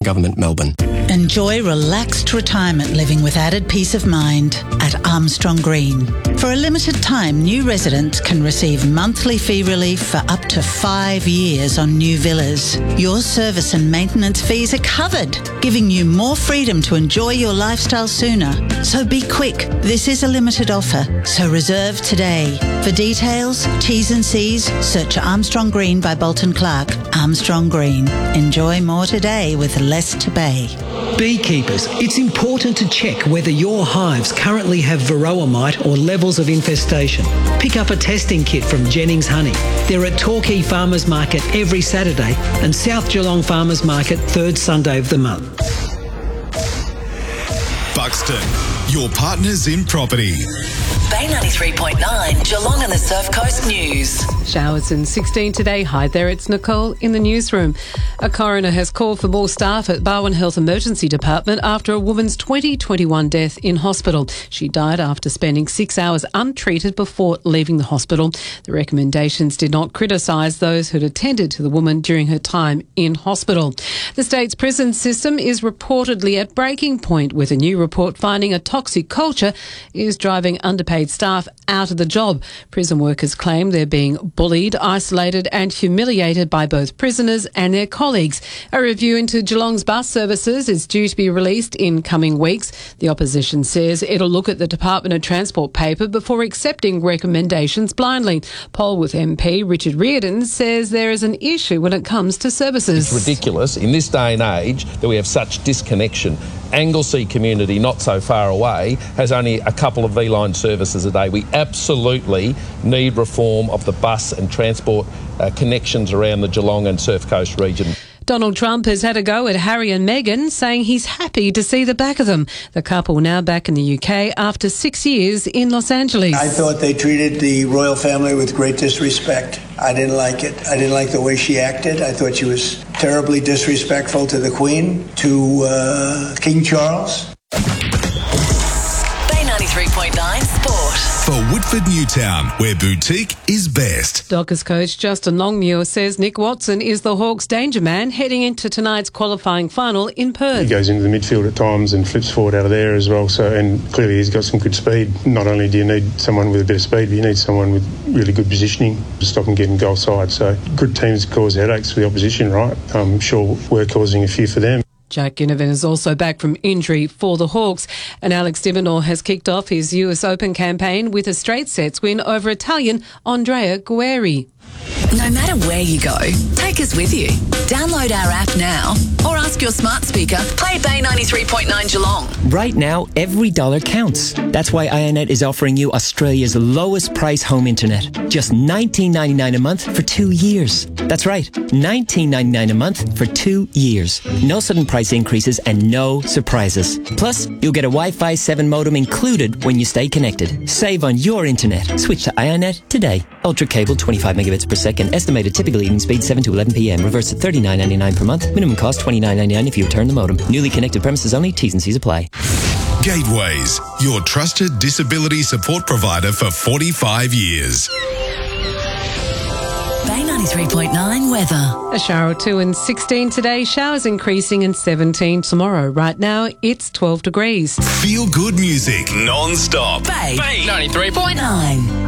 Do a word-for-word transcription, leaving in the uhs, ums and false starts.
Government, Melbourne. Enjoy relaxed retirement living with added peace of mind at Armstrong Green. For a limited time, new residents can receive monthly fee relief for up to five years on new villas. Your service and maintenance fees are covered, giving you more freedom to enjoy your lifestyle sooner. So be quick. This is a limited offer, so reserve today. For details, T's and C's, search Armstrong Green by Bolton Clark. Armstrong Green. Enjoy more today with less to pay. Beekeepers, it's important to check whether your hives currently have varroa mite or levels of infestation. Pick up a testing kit from Jennings Honey. They're at Torquay Farmers Market every Saturday and South Geelong Farmers Market third Sunday of the month. Buxton, your partners in property. Bay ninety-three point nine, Geelong and the Surf Coast News. Showers and sixteen today. Hi there, it's Nicole in the newsroom. A coroner has called for more staff at Barwon Health Emergency Department after a woman's twenty twenty-one death in hospital. She died after spending six hours untreated before leaving the hospital. The recommendations did not criticise those who'd attended to the woman during her time in hospital. The state's prison system is reportedly at breaking point, with a new report finding a toxic culture is driving underpaid staff out of the job. Prison workers claim they're being bullied, isolated and humiliated by both prisoners and their colleagues. A review into Geelong's bus services is due to be released in coming weeks. The opposition says it'll look at the Department of Transport paper before accepting recommendations blindly. Polwarth M P Richard Reardon says there is an issue when it comes to services. It's ridiculous in this day and age that we have such disconnection. Anglesea community, not so far away, has only a couple of V-line services a day. We absolutely need reform of the bus and transport uh, connections around the Geelong and Surf Coast region. Donald Trump has had a go at Harry and Meghan, saying he's happy to see the back of them. The couple now back in the U K after six years in Los Angeles. I thought they treated the royal family with great disrespect. I didn't like it. I didn't like the way she acted. I thought she was terribly disrespectful to the Queen, to uh, King Charles. Bay ninety-three point nine Sport. For Woodford Newtown, where boutique is best. Dockers coach Justin Longmuir says Nick Watson is the Hawks' danger man heading into tonight's qualifying final in Perth. He goes into the midfield at times and flips forward out of there as well. So, and clearly he's got some good speed. Not only do you need someone with a bit of speed, but you need someone with really good positioning to stop him getting goal side. So good teams cause headaches for the opposition, right? I'm sure we're causing a few for them. Jack Ginnivan is also back from injury for the Hawks, and Alex de Minaur has kicked off his U S Open campaign with a straight sets win over Italian Andrea Guerri. No matter where you go, take us with you. Download our app now or ask your smart speaker, play Bay ninety-three point nine Geelong. Right now, every dollar counts. That's why iiNet is offering you Australia's lowest price home internet. Just nineteen ninety-nine a month for two years. That's right, nineteen ninety-nine a month for two years. No sudden price increases and no surprises. Plus, you'll get a Wi-Fi seven modem included when you stay connected. Save on your internet. Switch to iiNet today. Ultra cable, twenty-five megabits per second. Estimated typical evening speed seven to eleven p.m. Reverse at thirty-nine ninety-nine per month. Minimum cost twenty-nine ninety-nine if you return the modem. Newly connected premises only. T's and C's apply. Gateways, your trusted disability support provider for forty-five years. Bay ninety-three point nine weather. A shower or two and sixteen today. Showers increasing and seventeen tomorrow. Right now, it's twelve degrees. Feel good music non-stop. Bay, Bay ninety-three point nine.